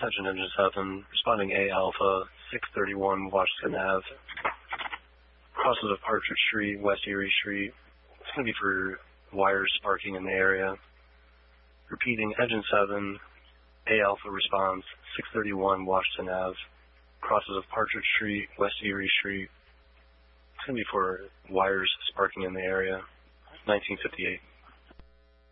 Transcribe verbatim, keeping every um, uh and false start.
Attention Engine seven, responding A Alpha, six thirty-one Washington Avenue. Crosses of Partridge Street, West Erie Street. It's going to be for wires sparking in the area. Repeating, Engine seven, A Alpha responds, six thirty-one Washington Avenue. Crosses of Partridge Street, West Erie Street. It's going to be for wires sparking in the area. nineteen fifty-eight.